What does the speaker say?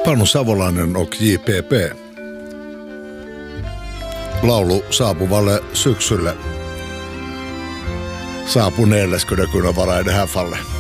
Panu Savolainen och JPP. Laulu saapuvalle syksylle. Saapuneelle skulle det kunna vara i det här fallet.